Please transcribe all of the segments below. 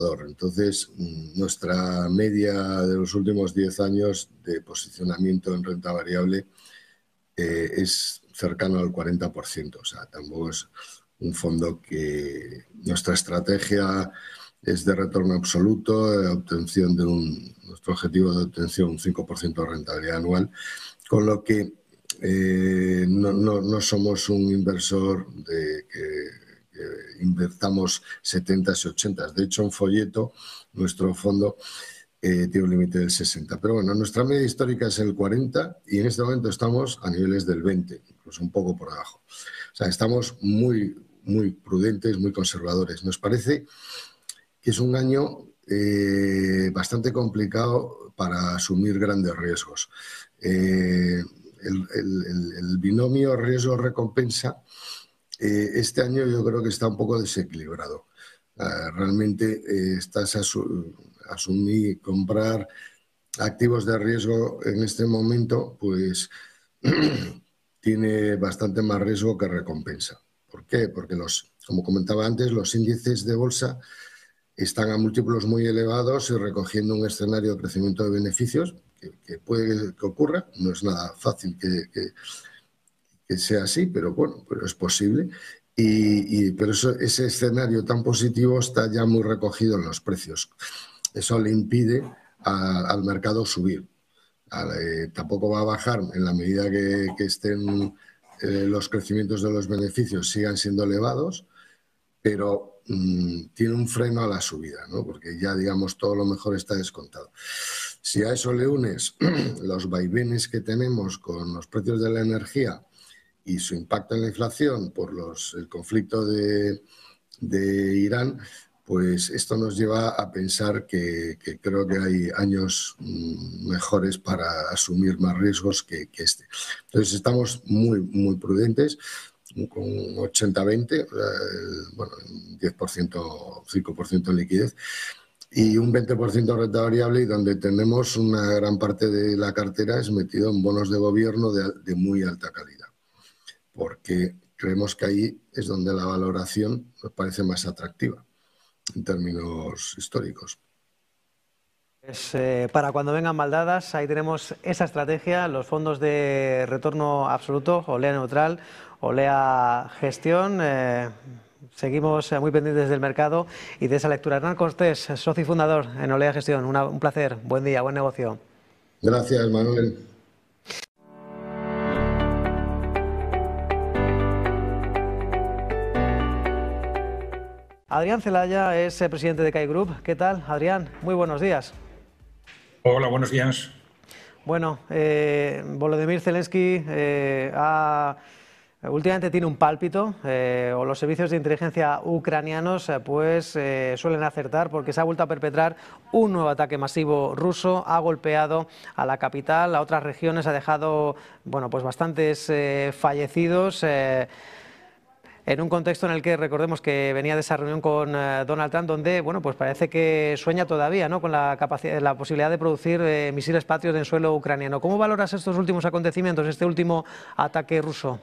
Entonces, nuestra media de los últimos 10 años de posicionamiento en renta variable es cercano al 40%. O sea, tampoco es un fondo que nuestra estrategia es de retorno absoluto, de obtención de nuestro objetivo de obtención un 5% de rentabilidad anual, con lo que no somos un inversor que invertamos 70s y 80s. De hecho, en folleto, nuestro fondo tiene un límite del 60. Pero bueno, nuestra media histórica es el 40 y en este momento estamos a niveles del 20, incluso un poco por debajo. O sea, estamos muy prudentes, muy conservadores. Nos parece que es un año bastante complicado para asumir grandes riesgos. El binomio riesgo-recompensa este año yo creo que está un poco desequilibrado. Realmente estás asumir, comprar activos de riesgo en este momento, pues tiene bastante más riesgo que recompensa. ¿Por qué? Porque como comentaba antes, los índices de bolsa están a múltiplos muy elevados y recogiendo un escenario de crecimiento de beneficios que puede que ocurra. No es nada fácil que sea así, pero bueno, pero es posible. Pero ese escenario tan positivo está ya muy recogido en los precios. Eso le impide al mercado subir. Tampoco va a bajar en la medida que estén los crecimientos de los beneficios sigan siendo elevados, pero tiene un freno a la subida, ¿no? Porque ya, digamos, todo lo mejor está descontado. Si a eso le unes los vaivenes que tenemos con los precios de la energía y su impacto en la inflación por el conflicto de Irán, pues esto nos lleva a pensar que creo que hay años mejores para asumir más riesgos que este. Entonces estamos muy prudentes, con 80-20, bueno, 10%, 5% en liquidez y un 20% de renta variable, y donde tenemos una gran parte de la cartera es metido en bonos de gobierno de muy alta calidad, porque creemos que ahí es donde la valoración nos parece más atractiva en términos históricos. Pues, para cuando vengan maldadas, ahí tenemos esa estrategia, los fondos de retorno absoluto, Olea Neutral, Olea Gestión. Seguimos muy pendientes del mercado y de esa lectura. Hernán Cortés, socio y fundador en Olea Gestión. Un placer, buen día, buen negocio. Gracias, Manuel. Adrián Celaya es presidente de CAI Group. ¿Qué tal, Adrián? Muy buenos días. Hola, buenos días. Bueno, Volodymyr Zelensky últimamente tiene un pálpito, o los servicios de inteligencia ucranianos suelen acertar, porque se ha vuelto a perpetrar un nuevo ataque masivo ruso, ha golpeado a la capital, a otras regiones, ha dejado pues bastantes fallecidos. En un contexto en el que recordemos que venía de esa reunión con Donald Trump, donde pues parece que sueña todavía, ¿no?, con la posibilidad de producir misiles Patriot en suelo ucraniano. ¿Cómo valoras estos últimos acontecimientos, este último ataque ruso?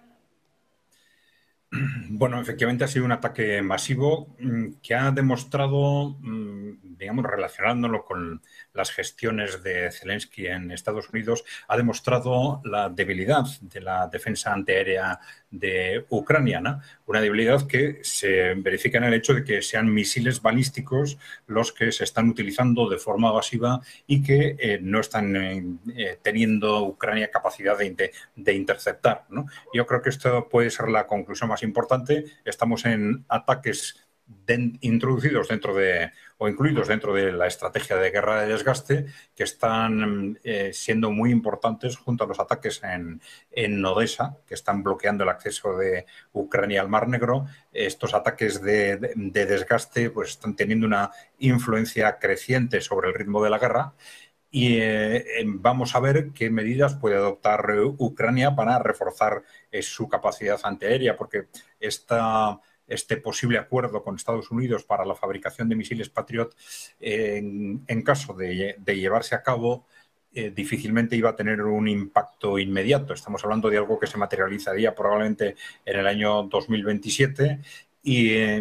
Bueno, efectivamente ha sido un ataque masivo que ha demostrado, digamos, relacionándolo con las gestiones de Zelensky en Estados Unidos, ha demostrado la debilidad de la defensa antiaérea de Ucrania, una debilidad que se verifica en el hecho de que sean misiles balísticos los que se están utilizando de forma masiva y que no están teniendo Ucrania capacidad de interceptar, ¿no? Yo creo que esto puede ser la conclusión más importante. Estamos en ataques introducidos dentro de o incluidos dentro de la estrategia de guerra de desgaste, que están siendo muy importantes junto a los ataques en Odessa, que están bloqueando el acceso de Ucrania al Mar Negro. Estos ataques de desgaste pues están teniendo una influencia creciente sobre el ritmo de la guerra. Y vamos a ver qué medidas puede adoptar Ucrania para reforzar su capacidad antiaérea, porque este posible acuerdo con Estados Unidos para la fabricación de misiles Patriot, en caso de llevarse a cabo, difícilmente iba a tener un impacto inmediato. Estamos hablando de algo que se materializaría probablemente en el año 2027 y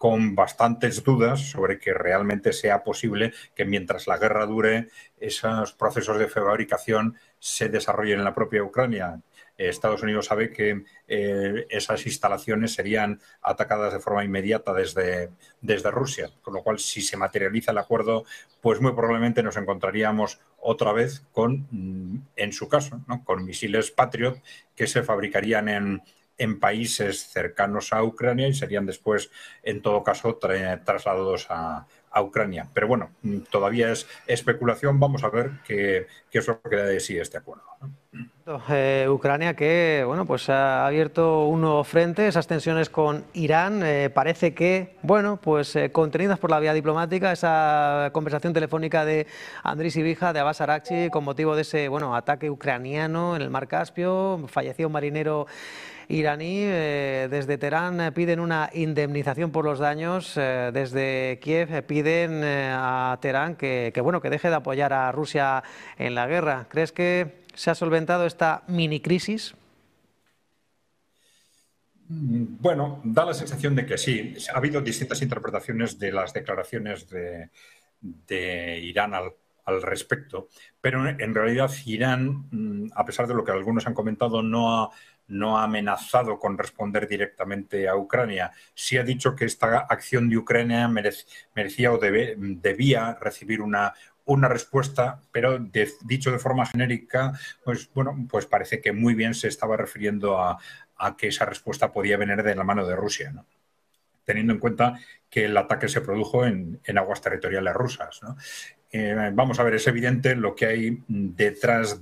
con bastantes dudas sobre que realmente sea posible que mientras la guerra dure esos procesos de fabricación se desarrollen en la propia Ucrania. Estados Unidos sabe que esas instalaciones serían atacadas de forma inmediata desde Rusia, con lo cual si se materializa el acuerdo, pues muy probablemente nos encontraríamos otra vez con, en su caso, ¿no?, con misiles Patriot que se fabricarían en países cercanos a Ucrania y serían después, en todo caso, trasladados a Ucrania. Pero bueno, todavía es especulación. Vamos a ver qué es lo que da de sí este acuerdo, ¿no? Ucrania que, bueno, pues ha abierto un nuevo frente, esas tensiones con Irán, parece que, bueno, pues contenidas por la vía diplomática, esa conversación telefónica de Andriy Sybiha, de Abbas Araghchi, con motivo de ese, bueno, ataque ucraniano en el Mar Caspio, falleció un marinero iraní. Desde Teherán piden una indemnización por los daños, desde Kiev piden a Teherán que deje de apoyar a Rusia en la guerra. ¿Crees que se ha solventado esta mini crisis? Bueno, da la sensación de que sí. Ha habido distintas interpretaciones de las declaraciones de Irán al respecto, pero en realidad Irán, a pesar de lo que algunos han comentado, no ha amenazado con responder directamente a Ucrania. Sí ha dicho que esta acción de Ucrania merecía o debía recibir una respuesta, pero dicho de forma genérica, pues bueno, pues parece que muy bien se estaba refiriendo a que esa respuesta podía venir de la mano de Rusia, ¿no?, teniendo en cuenta que el ataque se produjo en aguas territoriales rusas, ¿no? Vamos a ver, es evidente lo que hay detrás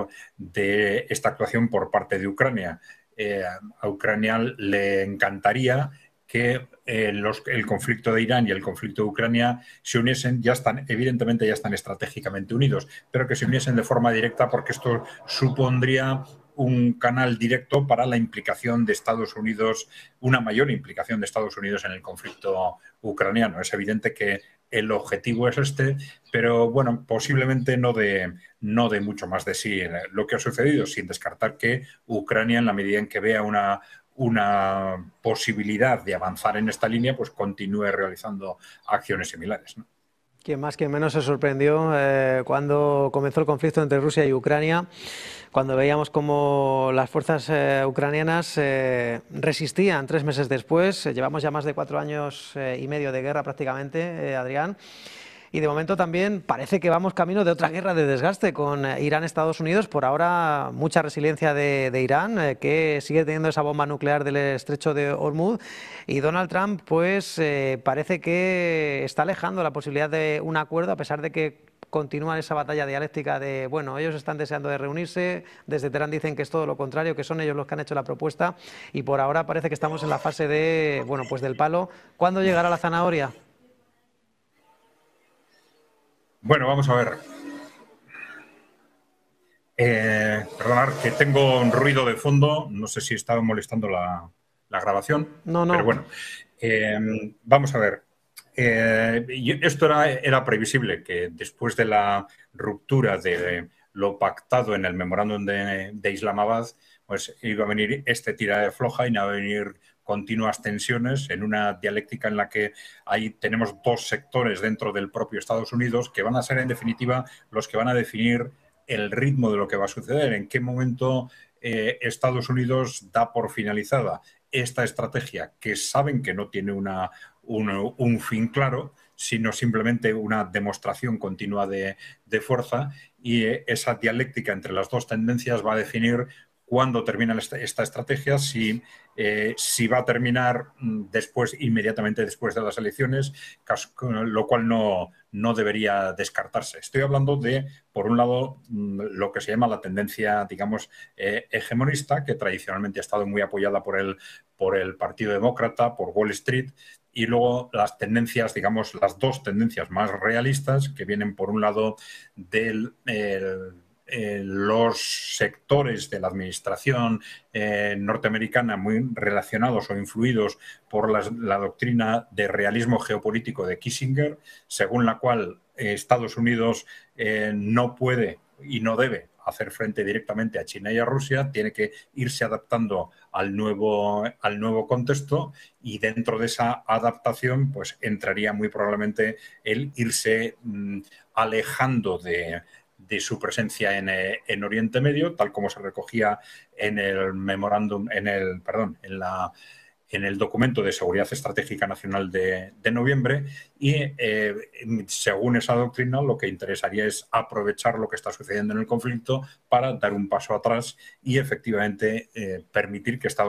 de esta actuación por parte de Ucrania. A Ucrania le encantaría que el conflicto de Irán y el conflicto de Ucrania se uniesen, evidentemente ya están estratégicamente unidos, pero que se uniesen de forma directa, porque esto supondría un canal directo para la implicación de Estados Unidos, una mayor implicación de Estados Unidos en el conflicto ucraniano. Es evidente que el objetivo es este, pero bueno, posiblemente no de mucho más de sí lo que ha sucedido, sin descartar que Ucrania, en la medida en que vea una posibilidad de avanzar en esta línea, pues continúe realizando acciones similares, ¿no? Quien más, quien menos se sorprendió cuando comenzó el conflicto entre Rusia y Ucrania, cuando veíamos cómo las fuerzas ucranianas resistían 3 meses después. Llevamos ya más de 4 años y medio de guerra prácticamente, Adrián. Y de momento también parece que vamos camino de otra guerra de desgaste con Irán-Estados Unidos. Por ahora, mucha resiliencia de Irán, que sigue teniendo esa bomba nuclear del estrecho de Hormuz. Y Donald Trump, pues parece que está alejando la posibilidad de un acuerdo, a pesar de que continúa esa batalla dialéctica de, bueno, ellos están deseando de reunirse, desde Teherán dicen que es todo lo contrario, que son ellos los que han hecho la propuesta. Y por ahora parece que estamos en la fase de, bueno, pues del palo. ¿Cuándo llegará la zanahoria? Bueno, vamos a ver. Perdonad que tengo un ruido de fondo, no sé si estaba molestando la grabación. No. Pero bueno, vamos a ver. Esto era previsible, que después de la ruptura de lo pactado en el memorándum de Islamabad, pues iba a venir este tira de floja y iba a venir continuas tensiones en una dialéctica en la que ahí tenemos 2 sectores dentro del propio Estados Unidos que van a ser, en definitiva, los que van a definir el ritmo de lo que va a suceder, en qué momento Estados Unidos da por finalizada esta estrategia, que saben que no tiene un fin claro, sino simplemente una demostración continua de fuerza, y esa dialéctica entre las 2 tendencias va a definir cuándo termina esta estrategia, si va a terminar inmediatamente después de las elecciones, lo cual no debería descartarse. Estoy hablando de, por un lado, lo que se llama la tendencia, digamos, hegemonista, que tradicionalmente ha estado muy apoyada por el Partido Demócrata, por Wall Street, y luego las tendencias, digamos, las 2 tendencias más realistas, que vienen, por un lado, los sectores de la administración norteamericana muy relacionados o influidos por la doctrina de realismo geopolítico de Kissinger, según la cual Estados Unidos no puede y no debe hacer frente directamente a China y a Rusia, tiene que irse adaptando al nuevo contexto, y dentro de esa adaptación pues entraría muy probablemente el irse alejando de su presencia en Oriente Medio, tal como se recogía en el memorándum, en el documento de Seguridad Estratégica Nacional de noviembre, y según esa doctrina lo que interesaría es aprovechar lo que está sucediendo en el conflicto para dar un paso atrás y efectivamente permitir que Estados